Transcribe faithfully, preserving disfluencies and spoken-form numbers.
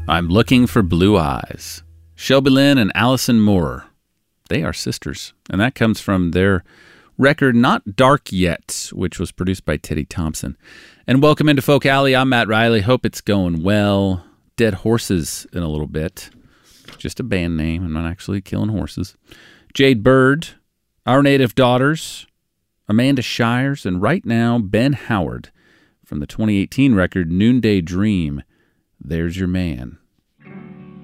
I'm Looking for Blue Eyes. Shelby Lynn and Allison Moore. They are sisters. And that comes from their record, Not Dark Yet, which was produced by Teddy Thompson. And welcome into Folk Alley. I'm Matt Riley. Hope it's going well. Dead Horses in a little bit. Just a band name. I'm not actually killing horses. Jade Bird, Our Native Daughters, Amanda Shires, and right now, Ben Howard from the twenty eighteen record Noonday Dream. There's Your Man.